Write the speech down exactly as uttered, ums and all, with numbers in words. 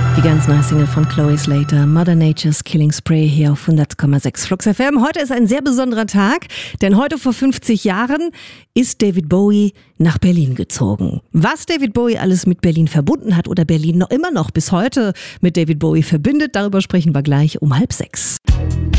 Die ganz neue Single von Chloe Slater, Mother Nature's Killing Spray, hier auf hundert Komma sechs Flux F M. Heute ist ein sehr besonderer Tag, denn heute vor fünfzig Jahren ist David Bowie nach Berlin gezogen. Was David Bowie alles mit Berlin verbunden hat oder Berlin noch immer noch bis heute mit David Bowie verbindet, darüber sprechen wir gleich um halb sechs.